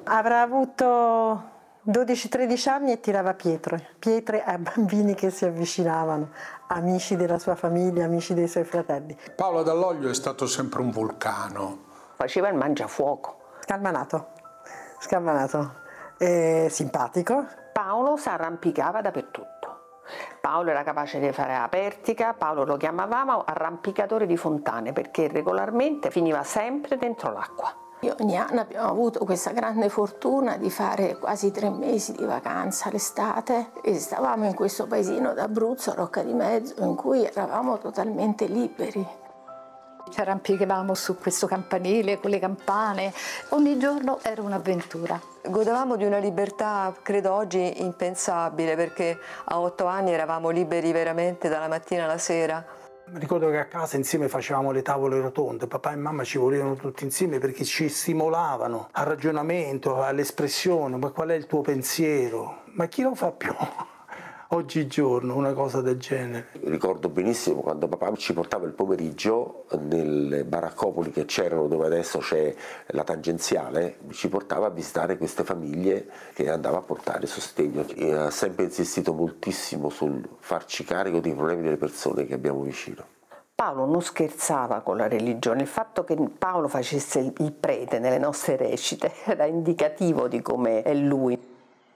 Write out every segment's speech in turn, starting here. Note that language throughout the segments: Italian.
Avrà avuto 12-13 anni e tirava pietre a bambini che si avvicinavano, amici della sua famiglia, amici dei suoi fratelli. Paolo Dall'Oglio è stato sempre un vulcano. Faceva il mangiafuoco. Scalmanato, simpatico. Paolo si arrampicava dappertutto. Paolo era capace di fare la pertica, Paolo lo chiamavamo arrampicatore di fontane perché regolarmente finiva sempre dentro l'acqua. Io ogni anno abbiamo avuto questa grande fortuna di fare quasi 3 mesi di vacanza l'estate e stavamo in questo paesino d'Abruzzo, Rocca di Mezzo, in cui eravamo totalmente liberi. Ci arrampicavamo su questo campanile con le campane, ogni giorno era un'avventura. Godevamo di una libertà, credo oggi, impensabile, perché a 8 anni eravamo liberi veramente dalla mattina alla sera. Mi ricordo che a casa insieme facevamo le tavole rotonde, papà e mamma ci volevano tutti insieme perché ci stimolavano al ragionamento, all'espressione, ma qual è il tuo pensiero? Ma chi lo fa più? Oggigiorno una cosa del genere. Ricordo benissimo quando papà ci portava il pomeriggio nelle baraccopoli che c'erano dove adesso c'è la tangenziale, ci portava a visitare queste famiglie che andava a portare sostegno. E ha sempre insistito moltissimo sul farci carico dei problemi delle persone che abbiamo vicino. Paolo non scherzava con la religione, il fatto che Paolo facesse il prete nelle nostre recite era indicativo di come è lui.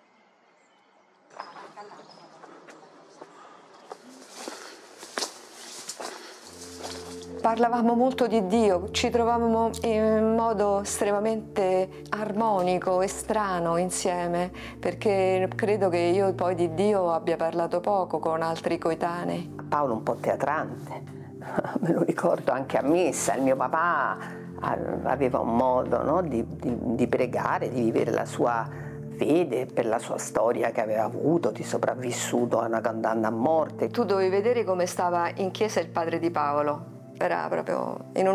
Parlavamo molto di Dio, ci trovavamo in modo estremamente armonico e strano insieme, perché credo che io poi di Dio abbia parlato poco con altri coetanei. Paolo un po' teatrante, me lo ricordo anche a messa, il mio papà aveva un modo, no, di pregare, di vivere la sua fede per la sua storia che aveva avuto, di sopravvissuto a una condanna a morte. Tu dovevi vedere come stava in chiesa il padre di Paolo. Era proprio in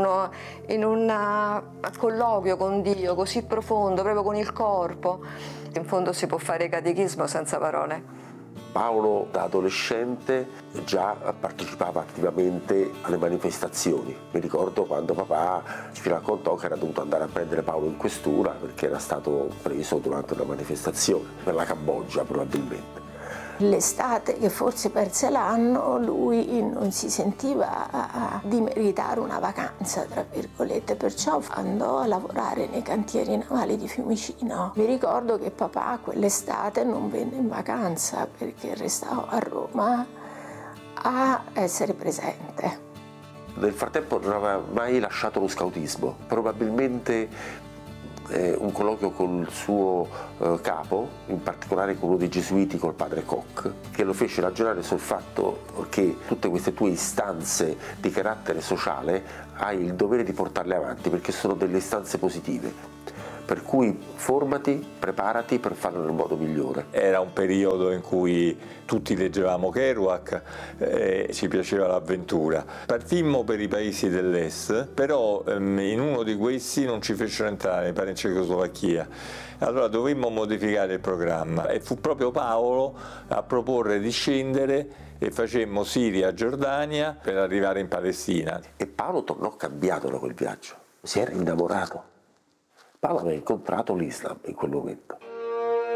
un colloquio con Dio così profondo, proprio con il corpo. In fondo si può fare catechismo senza parole. Paolo da adolescente già partecipava attivamente alle manifestazioni. Mi ricordo quando papà ci raccontò che era dovuto andare a prendere Paolo in questura perché era stato preso durante una manifestazione, per la Cambogia probabilmente. L'estate che forse perse l'anno, lui non si sentiva di meritare una vacanza, tra virgolette, perciò andò a lavorare nei cantieri navali di Fiumicino. Mi ricordo che papà quell'estate non venne in vacanza perché restava a Roma a essere presente. Nel frattempo non aveva mai lasciato lo scautismo, probabilmente un colloquio col suo capo, in particolare con uno dei gesuiti, col padre Koch, che lo fece ragionare sul fatto che tutte queste tue istanze di carattere sociale hai il dovere di portarle avanti perché sono delle istanze positive. Per cui formati, preparati per farlo nel modo migliore. Era un periodo in cui tutti leggevamo Kerouac e ci piaceva l'avventura. Partimmo per i paesi dell'est, però in uno di questi non ci fecero entrare, mi pare in Cecoslovacchia. Allora dovemmo modificare il programma e fu proprio Paolo a proporre di scendere e facemmo Siria, Giordania per arrivare in Palestina. E Paolo tornò cambiato da quel viaggio, si era innamorato. Paolo aveva incontrato l'Islam in quel momento.